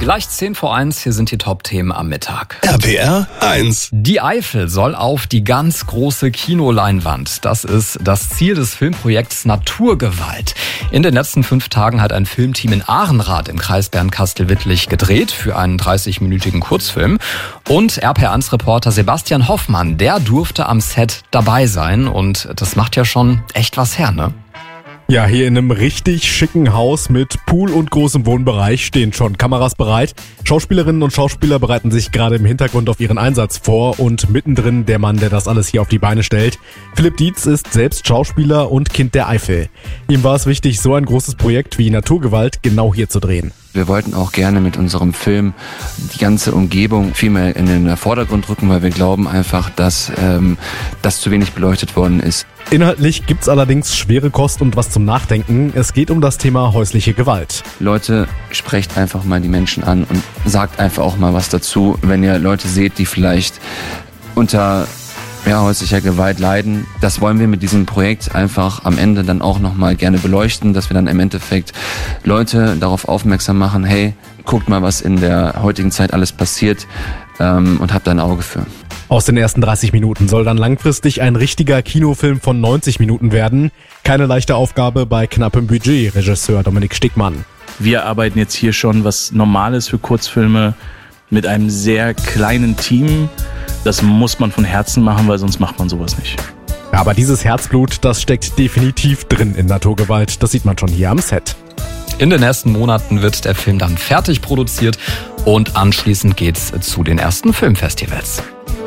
Gleich 10:10, hier sind die Top-Themen am Mittag. RPR 1. Die Eifel soll auf die ganz große Kinoleinwand. Das ist das Ziel des Filmprojekts Naturgewalt. In den letzten 5 Tagen hat ein Filmteam in Ahrenrath im Kreis Bernkastel-Wittlich gedreht für einen 30-minütigen Kurzfilm. Und RPR1-Reporter Sebastian Hoffmann, der durfte am Set dabei sein. Und das macht ja schon echt was her, ne? Ja, hier in einem richtig schicken Haus mit Pool und großem Wohnbereich stehen schon Kameras bereit. Schauspielerinnen und Schauspieler bereiten sich gerade im Hintergrund auf ihren Einsatz vor und mittendrin der Mann, der das alles hier auf die Beine stellt. Philipp Dietz ist selbst Schauspieler und Kind der Eifel. Ihm war es wichtig, so ein großes Projekt wie Naturgewalt genau hier zu drehen. Wir wollten auch gerne mit unserem Film die ganze Umgebung viel mehr in den Vordergrund rücken, weil wir glauben einfach, dass das zu wenig beleuchtet worden ist. Inhaltlich gibt's allerdings schwere Kost und was zum Nachdenken. Es geht um das Thema häusliche Gewalt. Leute, sprecht einfach mal die Menschen an und sagt einfach auch mal was dazu, wenn ihr Leute seht, die vielleicht unter häuslicher Gewalt leiden. Das wollen wir mit diesem Projekt einfach am Ende dann auch nochmal gerne beleuchten, dass wir dann im Endeffekt Leute darauf aufmerksam machen, hey, guckt mal, was in der heutigen Zeit alles passiert und habt da ein Auge für. Aus den ersten 30 Minuten soll dann langfristig ein richtiger Kinofilm von 90 Minuten werden. Keine leichte Aufgabe bei knappem Budget, Regisseur Dominik Stickmann. Wir arbeiten jetzt hier schon was Normales für Kurzfilme mit einem sehr kleinen Team. Das muss man von Herzen machen, weil sonst macht man sowas nicht. Ja, aber dieses Herzblut, das steckt definitiv drin in Naturgewalt. Das sieht man schon hier am Set. In den nächsten Monaten wird der Film dann fertig produziert und anschließend geht's zu den ersten Filmfestivals.